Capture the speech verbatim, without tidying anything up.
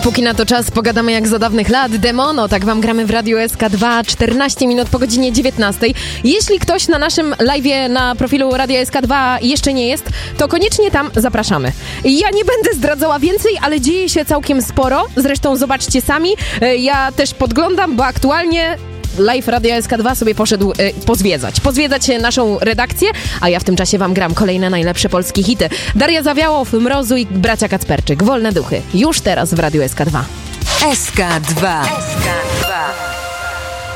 Póki na to czas, pogadamy jak za dawnych lat. Demono, tak wam gramy w Radiu S K dwa, czternaście minut po godzinie dziewiętnastej. Jeśli ktoś na naszym live'ie na profilu Radia S K dwa jeszcze nie jest, to koniecznie tam zapraszamy. Ja nie będę zdradzała więcej, ale dzieje się całkiem sporo. Zresztą zobaczcie sami. Ja też podglądam, bo aktualnie live Radia S K dwa sobie poszedł y, pozwiedzać. Pozwiedzać naszą redakcję, a ja w tym czasie wam gram kolejne najlepsze polskie hity. Daria Zawiałow, Mrozu i bracia Kacperczyk. Wolne duchy. Już teraz w Radiu S K dwa. S K dwa. S K dwa.